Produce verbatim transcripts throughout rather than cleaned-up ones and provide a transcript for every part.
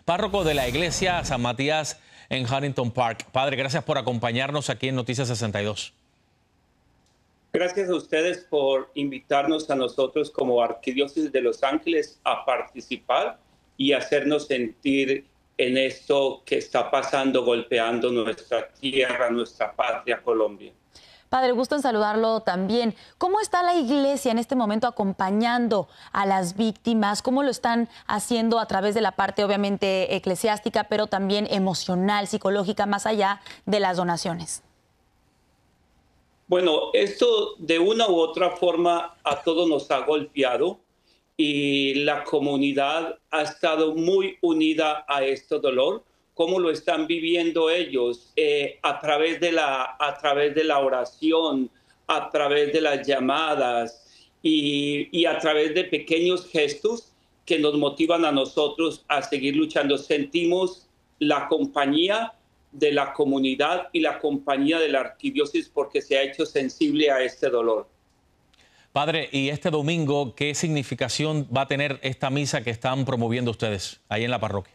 párroco de la iglesia San Matías en Huntington Park. Padre, gracias por acompañarnos aquí en Noticias sesenta y dos. Gracias a ustedes por invitarnos a nosotros como Arquidiócesis de Los Ángeles a participar y hacernos sentir en esto que está pasando, golpeando nuestra tierra, nuestra patria, Colombia. Padre, gusto en saludarlo también. ¿Cómo está la iglesia en este momento acompañando a las víctimas? ¿Cómo lo están haciendo a través de la parte obviamente eclesiástica, pero también emocional, psicológica, más allá de las donaciones? Bueno, esto de una u otra forma a todos nos ha golpeado y la comunidad ha estado muy unida a este dolor. ¿Cómo lo están viviendo ellos? Eh, a través de la, a través de la oración, a través de las llamadas y, y a través de pequeños gestos que nos motivan a nosotros a seguir luchando. Sentimos la compañía de la comunidad y la compañía de la arquidiócesis porque se ha hecho sensible a este dolor. Padre, y este domingo, ¿qué significación va a tener esta misa que están promoviendo ustedes ahí en la parroquia?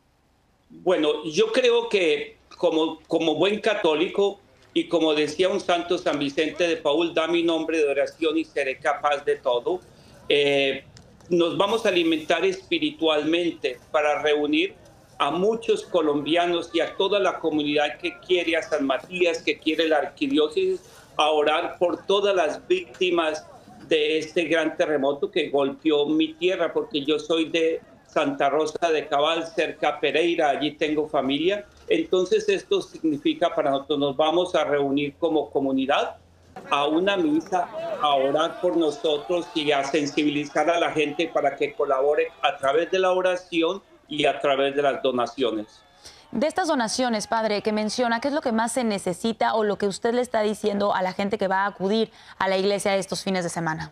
Bueno, yo creo que como, como buen católico y como decía un santo San Vicente de Paúl, da mi nombre de oración y seré capaz de todo, eh, nos vamos a alimentar espiritualmente para reunir a muchos colombianos y a toda la comunidad que quiere a San Matías, que quiere la arquidiócesis, a orar por todas las víctimas de este gran terremoto que golpeó mi tierra, porque yo soy de Santa Rosa de Cabal, cerca a Pereira, allí tengo familia. Entonces esto significa para nosotros, nos vamos a reunir como comunidad a una misa, a orar por nosotros y a sensibilizar a la gente para que colabore a través de la oración y a través de las donaciones. De estas donaciones, padre, que menciona, ¿qué es lo que más se necesita o lo que usted le está diciendo a la gente que va a acudir a la iglesia estos fines de semana?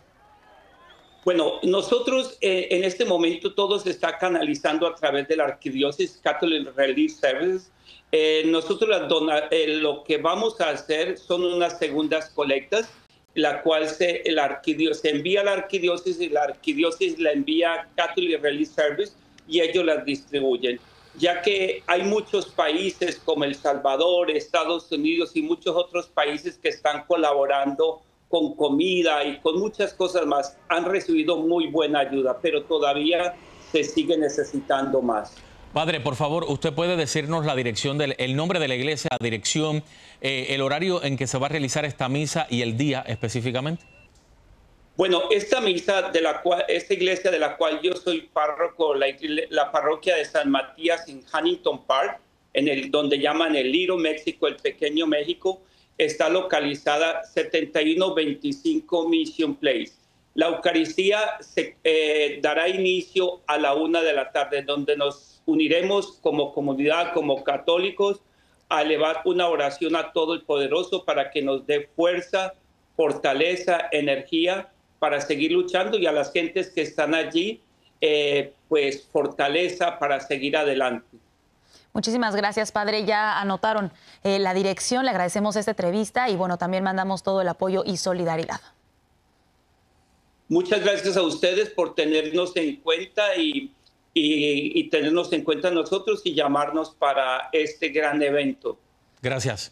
Bueno, nosotros eh, en este momento todo se está canalizando a través de la Arquidiócesis Catholic Relief Services. Eh, nosotros las dona eh, lo que vamos a hacer son unas segundas colectas, la cual se, la arquidiócesis, se envía a la Arquidiócesis y la Arquidiócesis la envía a Catholic Relief Service y ellos las distribuyen, ya que hay muchos países como El Salvador, Estados Unidos y muchos otros países que están colaborando con comida y con muchas cosas más. Han recibido muy buena ayuda, pero todavía se sigue necesitando más. Padre, por favor, ¿usted puede decirnos la dirección, del, el nombre de la iglesia, la dirección, eh, el horario en que se va a realizar esta misa y el día específicamente? Bueno, esta misa, de la cual, esta iglesia de la cual yo soy párroco, la, la parroquia de San Matías en Huntington Park, en el, donde llaman el Little México, el pequeño México, está localizada setenta y uno veinticinco Mission Place. La Eucaristía se eh, dará inicio a la una de la tarde, donde nos uniremos como comunidad, como católicos, a elevar una oración a todo el poderoso para que nos dé fuerza, fortaleza, energía, para seguir luchando, y a las gentes que están allí, eh, pues fortaleza para seguir adelante. Muchísimas gracias, padre. Ya anotaron eh, la dirección, le agradecemos esta entrevista y bueno, también mandamos todo el apoyo y solidaridad. Muchas gracias a ustedes por tenernos en cuenta y, y, y tenernos en cuenta nosotros y llamarnos para este gran evento. Gracias.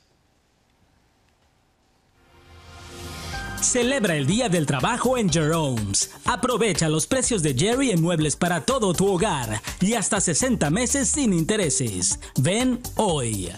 Celebra el Día del Trabajo en Jerome's. Aprovecha los precios de Jerry en muebles para todo tu hogar y hasta sesenta meses sin intereses. Ven hoy.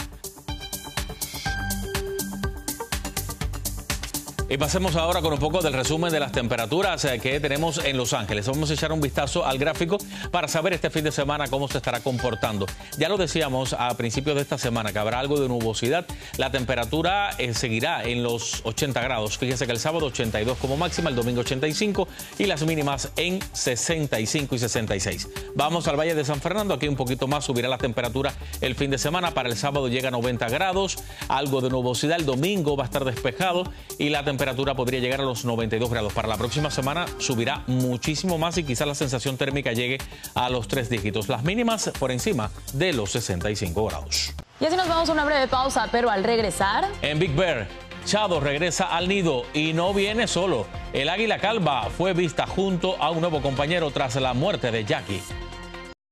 Y pasemos ahora con un poco del resumen de las temperaturas que tenemos en Los Ángeles. Vamos a echar un vistazo al gráfico para saber este fin de semana cómo se estará comportando. Ya lo decíamos a principios de esta semana que habrá algo de nubosidad. La temperatura eh, seguirá en los ochenta grados. Fíjense que el sábado ochenta y dos como máxima, el domingo ochenta y cinco y las mínimas en sesenta y cinco y sesenta y seis. Vamos al Valle de San Fernando. Aquí un poquito más subirá la temperatura el fin de semana. Para el sábado llega a noventa grados, algo de nubosidad. El domingo va a estar despejado y la temperatura La temperatura podría llegar a los noventa y dos grados. Para la próxima semana subirá muchísimo más y quizás la sensación térmica llegue a los tres dígitos. Las mínimas por encima de los sesenta y cinco grados. Y así nos vamos a una breve pausa, pero al regresar... En Big Bear, Chado regresa al nido y no viene solo. El águila calva fue vista junto a un nuevo compañero tras la muerte de Jackie.